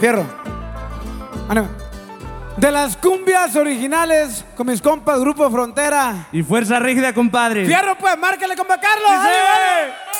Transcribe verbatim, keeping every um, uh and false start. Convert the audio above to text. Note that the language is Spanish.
Fierro. Ánimo. De las cumbias originales con mis compas, Grupo Frontera. Y Fuerza Rígida, compadre. Fierro, pues, márquele, compa Carlos. ¡Sí!